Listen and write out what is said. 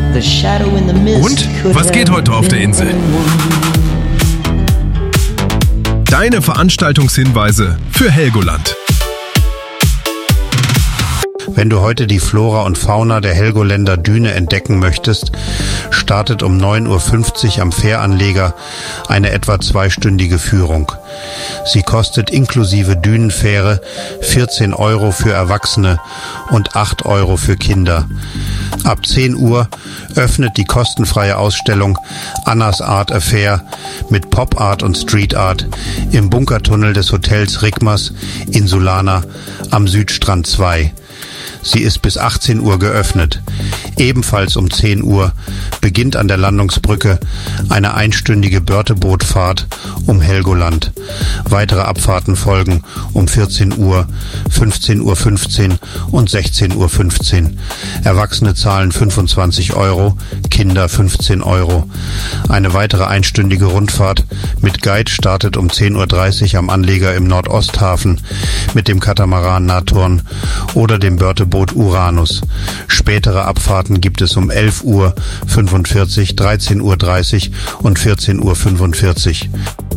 Und was geht heute auf der Insel? Deine Veranstaltungshinweise für Helgoland. Wenn du heute die Flora und Fauna der Helgoländer Düne entdecken möchtest, startet um 9:50 Uhr am Fähranleger eine etwa 2-stündige Führung. Sie kostet inklusive Dünenfähre 14 € für Erwachsene und 8 € für Kinder. Ab 10 Uhr öffnet die kostenfreie Ausstellung Annas Art Affair mit Pop Art und Street Art im Bunkertunnel des Hotels Rigmas Insulana am Südstrand 2. Sie ist bis 18 Uhr geöffnet. Ebenfalls um 10 Uhr beginnt an der Landungsbrücke eine 1-stündige Börtebootfahrt um Helgoland. Weitere Abfahrten folgen um 14 Uhr, 15:15 Uhr und 16:15 Uhr. Erwachsene zahlen 25 €, Kinder 15 €. Eine weitere 1-stündige Rundfahrt mit Guide startet um 10:30 Uhr am Anleger im Nordosthafen mit dem Katamaran Natorn oder dem Börteboot Uranus. Spätere Abfahrten gibt es um 11:45 Uhr, 13:30 Uhr und 14:45 Uhr.